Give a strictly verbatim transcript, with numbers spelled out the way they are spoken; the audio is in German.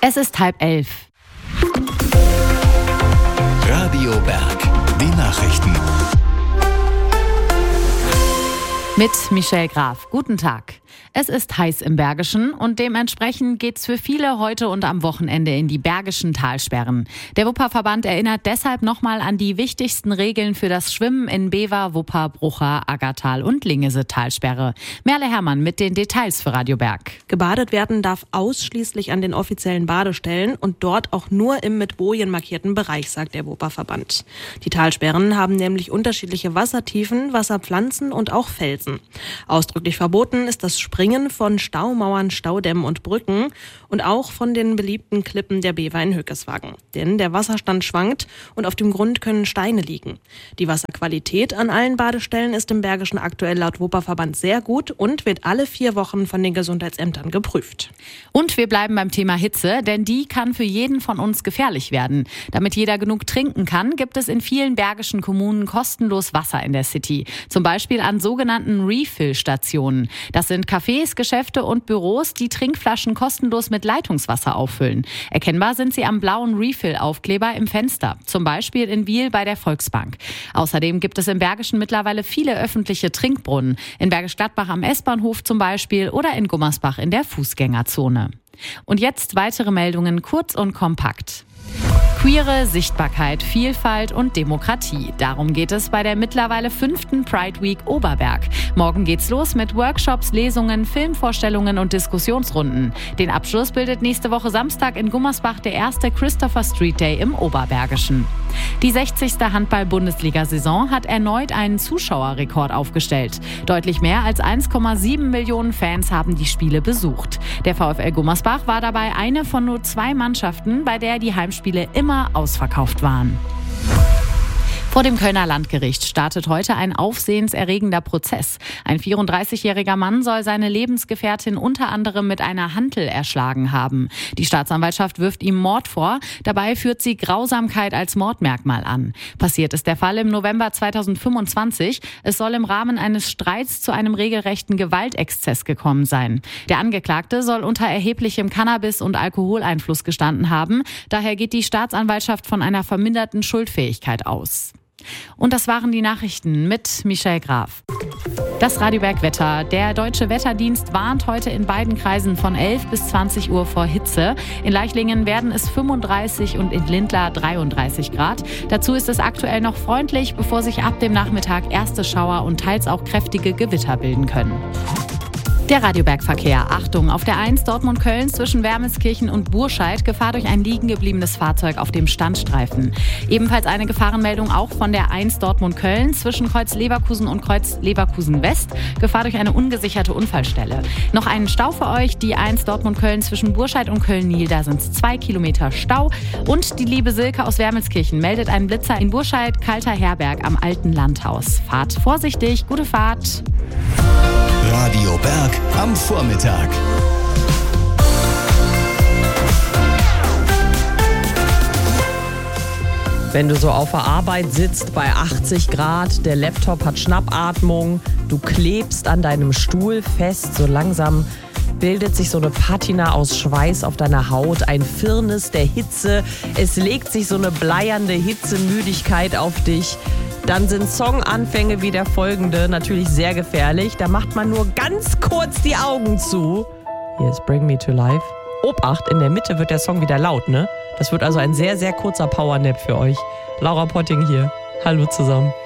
Es ist halb elf. Radio Berg, die Nachrichten. Mit Michelle Graf. Guten Tag. Es ist heiß im Bergischen und dementsprechend geht's für viele heute und am Wochenende in die bergischen Talsperren. Der Wupperverband erinnert deshalb nochmal an die wichtigsten Regeln für das Schwimmen in Bever, Wupper, Brucha, Aggertal und Lingese-Talsperre. Merle Herrmann mit den Details für Radio Berg. Gebadet werden darf ausschließlich an den offiziellen Badestellen und dort auch nur im mit Bojen markierten Bereich, sagt der Wupperverband. Die Talsperren haben nämlich unterschiedliche Wassertiefen, Wasserpflanzen und auch Felsen. Ausdrücklich verboten ist das Springen von Staumauern, Staudämmen und Brücken und auch von den beliebten Klippen der Bever in Hückeswagen. Denn der Wasserstand schwankt und auf dem Grund können Steine liegen. Die Wasserqualität an allen Badestellen ist im Bergischen aktuell laut Wupperverband sehr gut und wird alle vier Wochen von den Gesundheitsämtern geprüft. Und wir bleiben beim Thema Hitze, denn die kann für jeden von uns gefährlich werden. Damit jeder genug trinken kann, gibt es in vielen bergischen Kommunen kostenlos Wasser in der City. Zum Beispiel an sogenannten Refill-Stationen. Das sind Cafés, Geschäfte und Büros, die Trinkflaschen kostenlos mit Leitungswasser auffüllen. Erkennbar sind sie am blauen Refill-Aufkleber im Fenster, zum Beispiel in Wiel bei der Volksbank. Außerdem gibt es im Bergischen mittlerweile viele öffentliche Trinkbrunnen, in Bergisch Gladbach am S-Bahnhof zum Beispiel oder in Gummersbach in der Fußgängerzone. Und jetzt weitere Meldungen kurz und kompakt. Queere Sichtbarkeit, Vielfalt und Demokratie. Darum geht es bei der mittlerweile fünften Pride Week Oberberg. Morgen geht's los mit Workshops, Lesungen, Filmvorstellungen und Diskussionsrunden. Den Abschluss bildet nächste Woche Samstag in Gummersbach der erste Christopher Street Day im Oberbergischen. Die sechzigste Handball-Bundesliga-Saison hat erneut einen Zuschauerrekord aufgestellt. Deutlich mehr als eins Komma sieben Millionen Fans haben die Spiele besucht. Der VfL Gummersbach war dabei eine von nur zwei Mannschaften, bei der die Heimspiele immer ausverkauft waren. Vor dem Kölner Landgericht startet heute ein aufsehenserregender Prozess. Ein vierunddreißigjähriger Mann soll seine Lebensgefährtin unter anderem mit einer Hantel erschlagen haben. Die Staatsanwaltschaft wirft ihm Mord vor. Dabei führt sie Grausamkeit als Mordmerkmal an. Passiert ist der Fall im November zweitausendfünfundzwanzig. Es soll im Rahmen eines Streits zu einem regelrechten Gewaltexzess gekommen sein. Der Angeklagte soll unter erheblichem Cannabis- und Alkoholeinfluss gestanden haben. Daher geht die Staatsanwaltschaft von einer verminderten Schuldfähigkeit aus. Und das waren die Nachrichten mit Michelle Graf. Das Radio Berg Wetter. Der Deutsche Wetterdienst warnt heute in beiden Kreisen von elf bis zwanzig Uhr vor Hitze. In Leichlingen werden es fünfunddreißig und in Lindlar dreiunddreißig Grad. Dazu ist es aktuell noch freundlich, bevor sich ab dem Nachmittag erste Schauer und teils auch kräftige Gewitter bilden können. Der Radiobergverkehr. Achtung, auf der eins Dortmund-Köln zwischen Wermelskirchen und Burscheid Gefahr durch ein liegen gebliebenes Fahrzeug auf dem Standstreifen. Ebenfalls eine Gefahrenmeldung auch von der eins Dortmund-Köln zwischen Kreuz Leverkusen und Kreuz Leverkusen-West. Gefahr durch eine ungesicherte Unfallstelle. Noch einen Stau für euch, die eins Dortmund-Köln zwischen Burscheid und Köln-Niel. Da sind es zwei Kilometer Stau. Und die liebe Silke aus Wermelskirchen meldet einen Blitzer in Burscheid, Kalter Herberg am Alten Landhaus. Fahrt vorsichtig, gute Fahrt. Radio Berg am Vormittag. Wenn du so auf der Arbeit sitzt bei achtzig Grad, der Laptop hat Schnappatmung, du klebst an deinem Stuhl fest, so langsam bildet sich so eine Patina aus Schweiß auf deiner Haut, ein Firnis der Hitze, es legt sich so eine bleiernde Hitzemüdigkeit auf dich. Dann sind Songanfänge wie der folgende natürlich sehr gefährlich. Da macht man nur ganz kurz die Augen zu. Hier ist Bring Me to Life. Obacht, in der Mitte wird der Song wieder laut, ne? Das wird also ein sehr, sehr kurzer Powernap für euch. Laura Potting hier. Hallo zusammen.